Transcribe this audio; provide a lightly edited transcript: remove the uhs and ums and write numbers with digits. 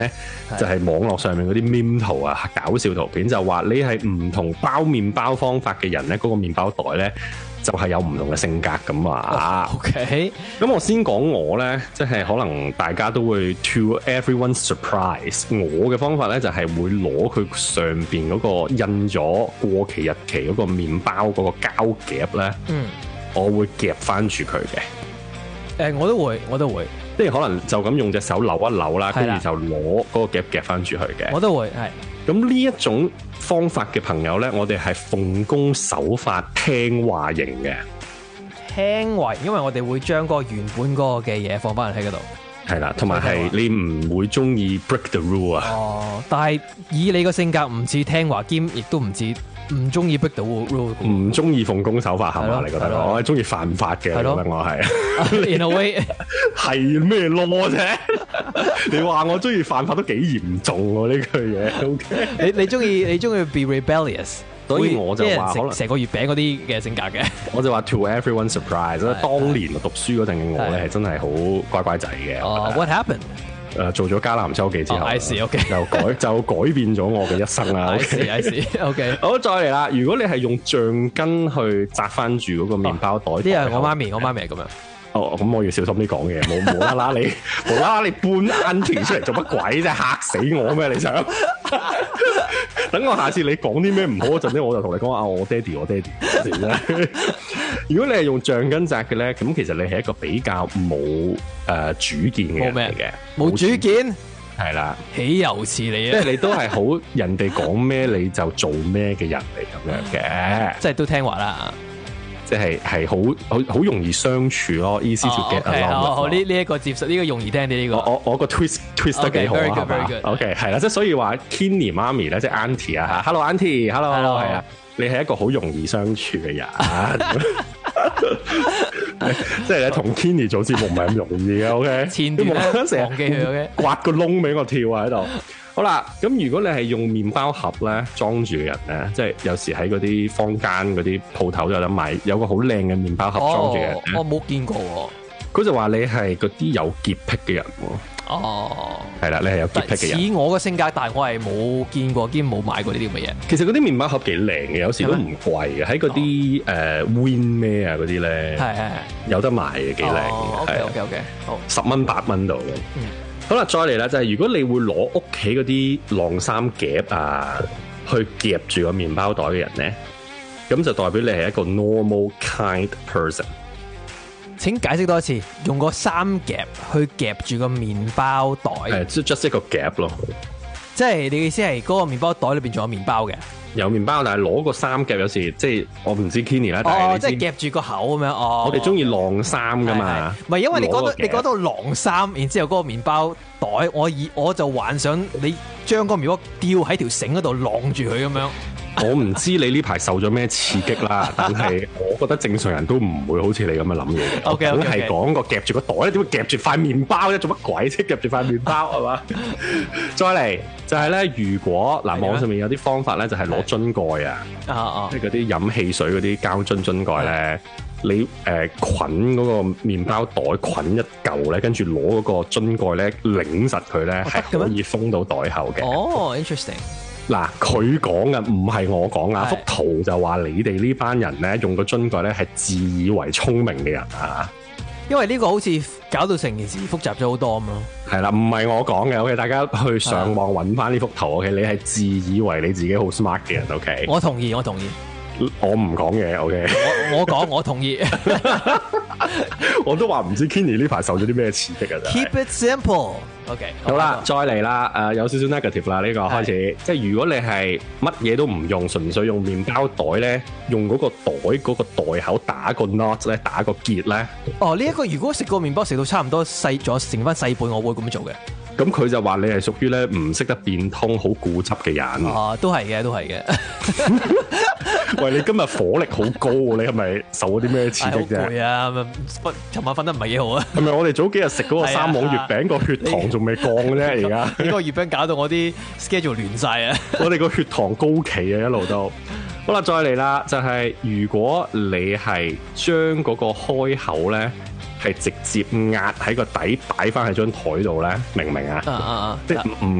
就係網絡上面嗰啲 meme 圖啊，搞笑圖片，就話你係唔同包麵包方法嘅人咧，嗰個麵包袋咧就係有唔同嘅性格咁啊。 OK， 咁我先講我咧，即係可能大家都會 to everyone's surprise，我嘅方法咧就係會攞佢上邊嗰個印咗過期日期嗰個麵包嗰個膠夾咧，我會夾翻住佢嘅。 我都會。 即係可能就咁用隻手扭一扭啦，跟住就攞嗰個夾夾翻住佢嘅。 我都會係。 咁呢一種方法嘅朋友咧，我哋係奉公守法、聽話型嘅。 聽話，因為我哋會將嗰個原本嗰個嘅嘢放翻喺嗰度。 係啦，同埋係你唔會中意 break the rule 啊。 哦，但係以你個性格唔似聽話兼，亦都唔似唔中意 break the rule， 唔中意奉公守法係嘛？你覺得我係中意犯法嘅，覺得我係。 In a way 係咩囉啫？你話我中意犯法都幾嚴重喎呢句嘢。OK， 你中意 be rebellious， 所以我就話可能成個月餅嗰啲嘅性格嘅。 我就話 to everyone surprise，當年讀書嗰陣嘅我咧係真係好乖乖仔嘅。 What happened？ 做咗迦南周記之後， I see, okay. 就改變咗我嘅一生啦。 I see, OK。 好，再嚟啦！如果你係用橡筋去紮翻住嗰個麵包袋， 呢係我媽咪係咁樣。 哦，咁我要小心啲講嘢，冇啦啦你搬 auntie 出嚟做乜鬼啫？嚇死我咩？你想？等我下次你講啲咩唔好嗰陣咧，我就同你講啊，我爹哋。如果你係用橡筋紮嘅咧，咁其實你係一個比較冇主見嘅人嚟嘅， 冇主見係啦， 豈有此理啊！ 即係你都係好人哋講咩你就做咩嘅人嚟咁樣嘅， 即係都聽話啦。 即係好容易相處咯 ，easy to get along。 好，呢一個接受，呢個容易聽啲呢個。 我個 twist 得幾好啊，係嘛 ？OK， 係啦，即係所以話 Kenny 媽咪咧，即係 Auntie 啊 ，Hello Auntie，Hello， 係啊，你係一個好容易相處嘅人。即係咧，同 Kenny 做節目唔係咁容易嘅，OK。 前段咧忘記佢嘅， 刮個窿俾我跳啊喺度。好啦，咁如果你係用麵包盒咧裝住嘅人咧，即係有時喺嗰啲坊間嗰啲鋪頭都有得賣，有個好靚嘅麵包盒裝住嘅人。 我冇見過喎。 佢就話你係嗰啲有潔癖嘅人喎。係啦，你係有潔癖嘅人。 似我個性格，但係我係冇見過兼冇買過呢啲咁嘅嘢。 其實嗰啲麵包盒幾靚嘅，有時都唔貴嘅，喺嗰啲Win 咩啊嗰啲咧，有得賣嘅，幾靚嘅。 OK， 好 ，10蚊8蚊度嘅。好啦，再嚟啦，就係如果你會攞屋企嗰啲晾衫夾啊，去夾住個麵包袋嘅人咧，咁就代表你係一個 normal kind person。 請解釋多一次，用個衫夾去夾住個麵包袋， 係 just 一個夾咯。 即係你嘅意思係嗰個麵包袋裏邊仲有麵包嘅？有麵包，但係攞個衫夾有時即係我唔知 Kenny 啦，但係即係夾住個口咁樣。 我哋中意晾衫噶嘛， 唔係因為你講到晾衫，然之後嗰個麵包袋，我就幻想你將個麵包吊喺條繩嗰度晾住佢咁樣。 我唔知你呢排受咗咩刺激啦，但係我覺得正常人都唔會好似你咁樣諗嘢嘅。 OK， 係講個夾住個袋咧，點會夾住塊麵包咧？做乜鬼啫？夾住塊麵包係嘛？再嚟就係咧，如果嗱網上面有啲方法咧，就係攞樽蓋啊，即係嗰啲飲汽水嗰啲膠樽蓋咧，你捆嗰個麵包袋捆一嚿咧，跟住攞嗰個樽蓋咧擰實佢咧，係可以封到袋口嘅。 哦，interesting。 嗱，佢講嘅唔係我講啊，幅圖就話你哋呢班人咧用個樽蓋咧係自以為聰明嘅人啊， 因為呢個好似搞到成件事複雜咗好多咁咯。 係啦，唔係我講嘅 ，OK， 大家去上網揾翻呢幅圖 ，OK， 你係自以為你自己好 smart 嘅人 ，OK， 我同意，我唔講嘢 ，OK， 我講，我同意， 我都話唔知 Kenny 呢排受咗啲咩刺激啊 ，Keep it simple。OK， 好啦，再嚟啦，有少少 negative 啦，呢個開始，即係如果你係乜嘢都唔用，純粹用麵包袋咧，用嗰個袋嗰個袋口打個 knot 咧，打個結咧。 哦，呢一個如果食個麵包食到差唔多細咗，剩翻細半，我會咁樣做嘅。 咁佢就話你係屬於咧唔識得變通、好固執嘅人。 哦，都係嘅。 喂，你今日火力好高喎，你係咪受咗啲咩刺激啫？ 好攰啊！尋晚瞓得唔係幾好啊？ 係咪我哋早幾日食嗰個三網月餅個血糖仲未降啫？而家呢個月餅搞到我啲 schedule 亂晒啊！ 我哋個血糖高企啊，一路都。好啦，再嚟啦，就係如果你係將嗰個開口咧係直接壓喺個底擺翻喺張台度咧，明唔明啊？即係唔